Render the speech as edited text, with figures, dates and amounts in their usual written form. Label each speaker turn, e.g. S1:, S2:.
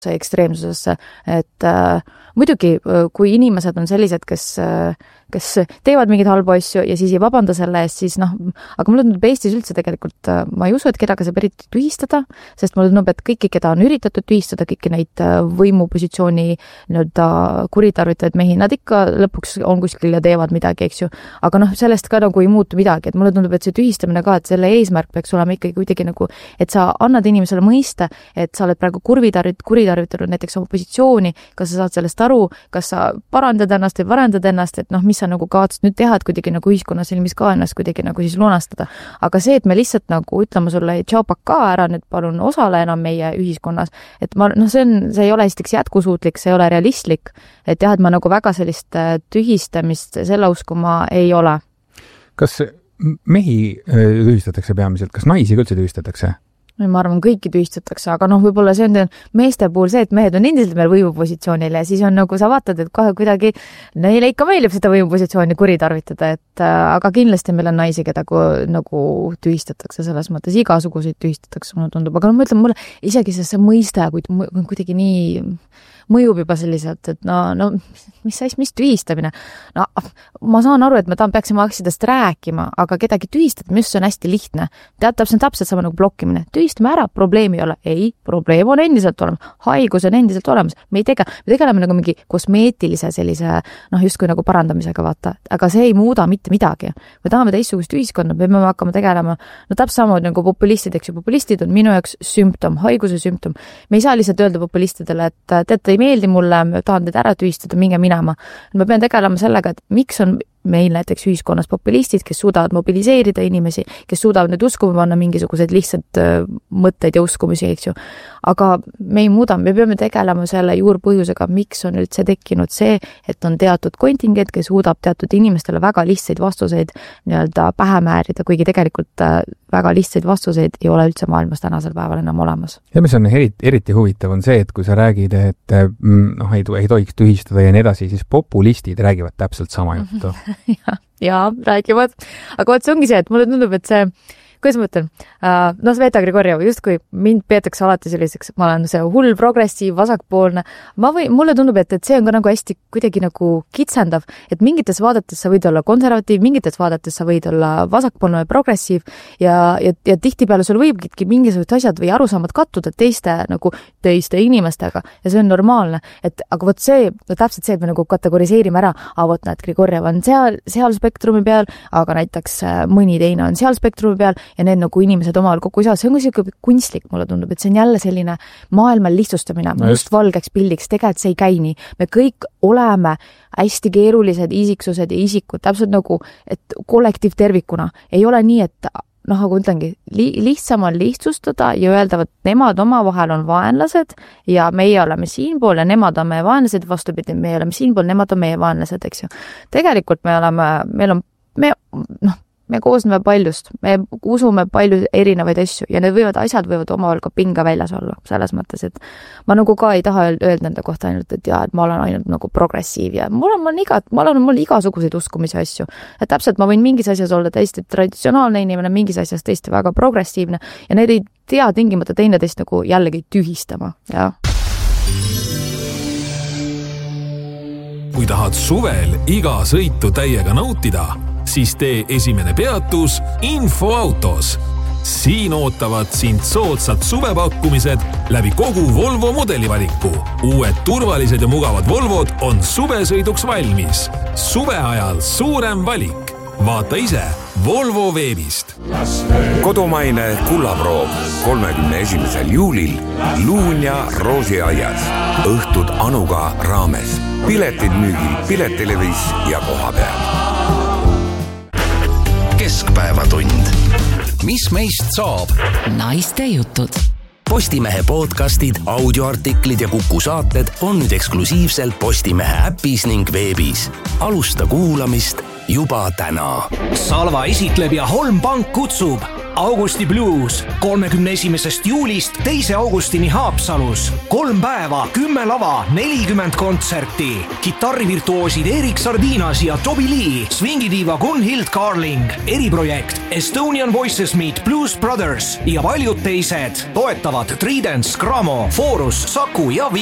S1: ekstreemsusesse, et muidugi, kui inimesed on sellised, kes teevad mingeid halbu asju ja siis ei vabanda selle eest, siis aga mulle tundub Eestis üldse tegelikult, ma ei usu, et kedagi saab eriti tühistada, sest mulle tundub, et kõiki, keda on üritatud tühistada, kõiki neid võimupositsiooni kuritarvitajaid mehi, nad ikka lõpuks on kuskil ja teevad midagi, eks ju. Aga sellest ka ei muutu midagi, et mulle tundub, et see tühistamine ka, et selle eesmärk peaks olema ikkagi kuidagi et sa annad inimesele mõista, et sa oled praegu kuritarvitanud näiteks oma positsiooni, kas sa saad sellest aru, kas sa parandad ennast või parandad ennast, et mis sa kavatsed nüüd teha, et kuidagi ühiskonna silmis ka ennast kuidagi siis lunastada. Aga see, et me lihtsalt ütleme sulle, tšau paka ära, nüüd palun osale enam meie ühiskonnas, et see ei ole esiteks jätkusuutlik, see ei ole realistlik, et jah, et ma väga sellist tühistamist selle uskuma ei ole.
S2: Kas mehi tühistatakse peamiselt, kas naisi üldse tühistatakse?
S1: Ma arvan, kõiki tühistatakse, aga võib-olla see on meeste puhul see, et mehed on endiselt meil võimupositsioonil ja siis on sa vaatad, et kohe kuidagi neile ikka meeldib seda võimupositsiooni kuritarvitada, et aga kindlasti meil on naisi, keda tühistatakse selles mõttes, igasuguseid tühistatakse, mulle tundub, aga ma ütlen, mulle isegi see mõiste kuidagi nii mõjub juba selliselt, et mis tühistamine? Ma saan aru, et me peaksime asjadest rääkima, aga kedagi tühistada, mis on hästi lihtne. Täpselt sama blokkimine. Tühistame ära, probleemi ei ole. Ei, probleem on endiselt olemas. Haigus on endiselt olemas. Me tegeleme mingi kosmeetilise sellise, justkui parandamisega, vaata. Aga see ei muuda mitte midagi. Me tahame teistsugust ühiskonda, me peame hakkama tegelema, täpselt sama populistid, eks ju, populistid on minu jaoks sümptom, haiguse sümptom. Me ei saa lihtsalt öelda populistidele, et teate, ei meeldi mulle, tahan teid ära tühistada, minge minema. Me peame tegelema sellega, et miks on meil näiteks ühiskonnas populistid, kes suudavad mobiliseerida inimesi, kes suudavad nüüd uskuma panna mingisugused lihtsalt mõtteid ja uskumisi, eks ju. Aga me ei muuda, me peame tegelema selle juurpõhjusega, miks on üldse tekkinud see, et on teatud kontingent, kes suudab teatud inimestele väga lihtsaid vastuseid pähe määrida, kuigi tegelikult väga lihtsaid vastuseid ei ole üldse maailmas tänasel päeval enam olemas.
S2: Ja mis on eriti huvitav on see, et kui sa räägid, et ei tohiks tühistada ja nii edasi, siis populistid räägivad täpselt sama juttu.
S1: ja räägivad, aga see ongi see, et mulle tundub, et see, kuidas ma ütlen, Sveta Grigorjev, justkui mind peetakse alati selliseks, ma olen see hull progressiiv, vasakpoolne, mulle tundub, et see on ka hästi kuidagi kitsendav, et mingites vaadates sa võid olla konservatiiv, mingites vaadates sa võid olla vasakpoolne või progressiiv ja tihtipeale sul võibki mingisugused asjad või arusaamad kattuda teiste inimestega ja see on normaalne, aga vot see, täpselt see, et me kategoriseerime ära, näed, Grigorjev on seal spektrumi peal, aga näiteks mõni teine on seal spektrumi peal ja need inimesed omavahel kokku ei saa. See on selline kunstlik, mulle tundub, et see on jälle selline maailma lihtsustamine, mustvalgeks pildiks, tegelikult see ei käi nii. Me kõik oleme hästi keerulised isiksused ja isikud, täpselt et kollektiiv tervikuna. Ei ole nii, et nagu ütlengi, lihtsam on lihtsustada ja öelda, et nemad omavahel on vaenlased ja meie oleme siinpool ja nemad on meie vaenlased, vastupidi, meie oleme siinpool, nemad on meie vaenlased, eks ju. Tegelikult me koosneme paljust, me usume palju erinevaid asju ja need asjad võivad omavahel ka pinga väljas olla, selles mõttes, et ma ka ei taha öelda enda kohta ainult, et et ma olen ainult progressiiv ja mul on igasuguseid uskumisi asju. Et täpselt ma võin mingis asjas olla täiesti traditsionaalne inimene, mingis asjas tõesti väga progressiivne ja need ei tea tingimata teineteist jällegi tühistama, jah.
S3: Kui tahad suvel iga sõitu täiega nautida, siis tee esimene peatus Infoautos. Siin ootavad sind soodsad suvepakkumised läbi kogu Volvo modelivaliku. Uued turvalised ja mugavad Volvod on suvesõiduks valmis. Suve ajal suurem valik. Vaata ise Volvo veebist.
S4: Kodumaine kullaproov 31. juulil Luunja Roosiaias. Õhtud Anuga raames. Piletid müügil Piletelevis ja koha peal.
S5: Keskpäevatund. Mis meist saab?
S6: Naiste jutud.
S5: Postimehe podcastid, audioartiklid ja Kuku saated on nüüd eksklusiivselt Postimehe äpis ning veebis. Alusta kuulamist juba täna.
S7: Salva esitleb ja Holm Pank kutsub. Augusti Blues 31. juulist 2. augustini Haapsalus. 3 päeva, 10 lava, 40 kontserti. Kitarrivirtuoosid Erik Sardinas ja Toby Lee, swingidiiva Gunhild Carling, eriprojekt Estonian Voices Meet Blues Brothers ja paljud teised. Toetavad Trident, Scramo, Forus, Saku ja